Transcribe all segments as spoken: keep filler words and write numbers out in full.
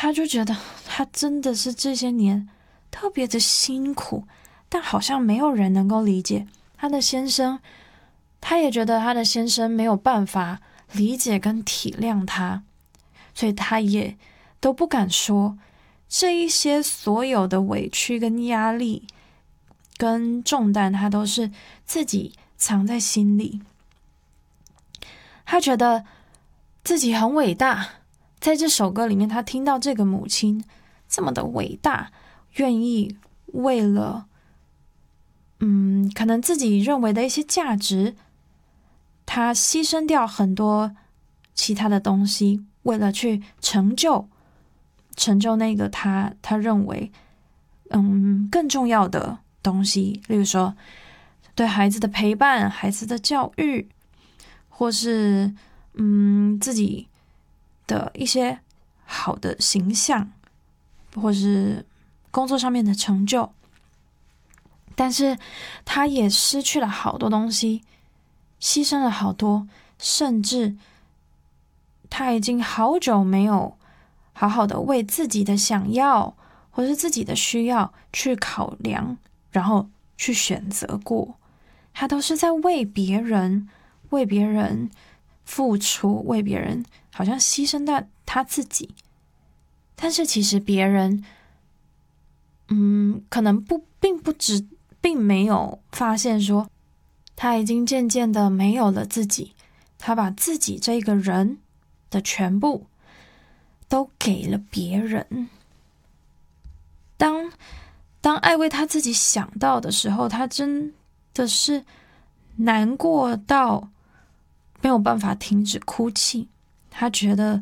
他就觉得他真的是这些年特别的辛苦，但好像没有人能够理解他的先生，他也觉得他的先生没有办法理解跟体谅他，所以他也都不敢说这一些所有的委屈跟压力跟重担，他都是自己藏在心里。他觉得自己很伟大，在这首歌里面他听到这个母亲这么的伟大，愿意为了嗯，可能自己认为的一些价值，他牺牲掉很多其他的东西，为了去成就成就那个他他认为嗯更重要的东西，例如说对孩子的陪伴、孩子的教育，或是嗯自己的一些好的形象，或是工作上面的成就。但是他也失去了好多东西，牺牲了好多，甚至他已经好久没有好好的为自己的想要或是自己的需要去考量，然后去选择过。他都是在为别人为别人付出，为别人好像牺牲到他自己。但是其实别人嗯，可能不并不知并没有发现说他已经渐渐的没有了自己，他把自己这个人的全部都给了别人。当当爱为他自己想到的时候，他真的是难过到没有办法停止哭泣。他觉得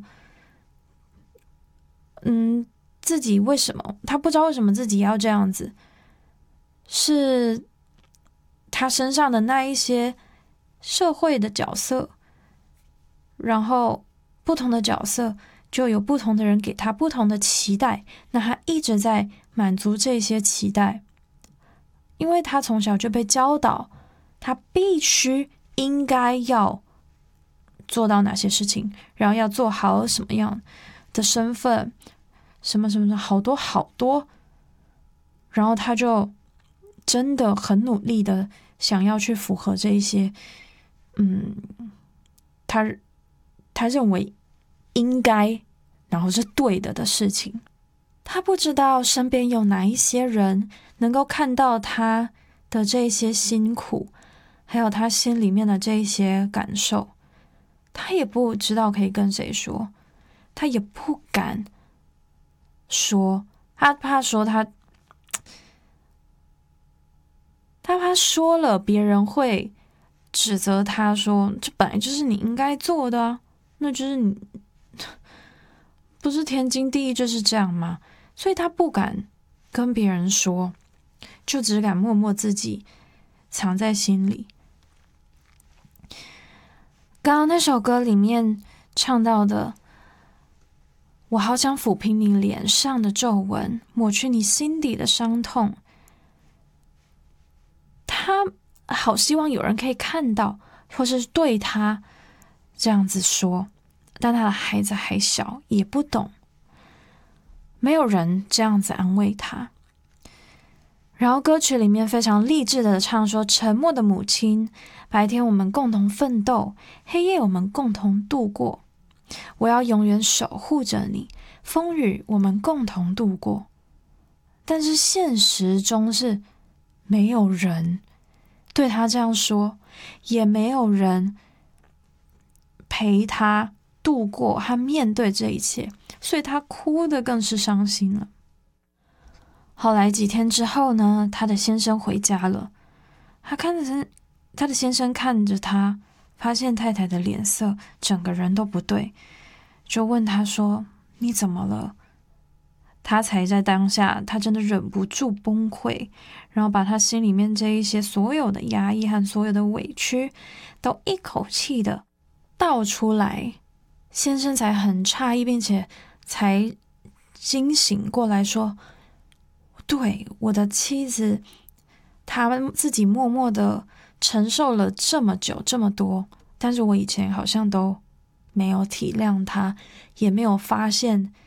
嗯自己为什么他不知道为什么自己要这样子，是他身上的那一些社会的角色，然后不同的角色就有不同的人给他不同的期待，那他一直在满足这些期待，因为他从小就被教导他必须应该要做到哪些事情，然后要做好什么样的身份，什么什么好多好多，然后他就真的很努力的想要去符合这一些嗯他他认为应该然后是对的的事情。他不知道身边有哪一些人能够看到他的这些辛苦，还有他心里面的这一些感受，他也不知道可以跟谁说，他也不敢说，他怕说他他怕说了别人会指责他说这本来就是你应该做的啊，那就是你不是天经地义就是这样吗？所以他不敢跟别人说，就只敢默默自己藏在心里。刚刚那首歌里面唱到的，我好想抚平你脸上的皱纹，抹去你心底的伤痛。他好希望有人可以看到，或是对他这样子说，但他的孩子还小，也不懂，没有人这样子安慰他。然后歌曲里面非常励志的唱说，沉默的母亲，白天我们共同奋斗，黑夜我们共同度过，我要永远守护着你，风雨我们共同度过。但是现实中是没有人对他这样说，也没有人陪他度过和面对这一切，所以他哭得更是伤心了。后来几天之后呢，他的先生回家了，他看着他的先生看着他，发现太太的脸色整个人都不对，就问他说，你怎么了？他才在当下他真的忍不住崩溃，然后把他心里面这一些所有的压抑和所有的委屈都一口气的倒出来。先生才很诧异，并且才惊醒过来说，对，我的妻子她自己默默的承受了这么久这么多，但是我以前好像都没有体谅她，也没有发现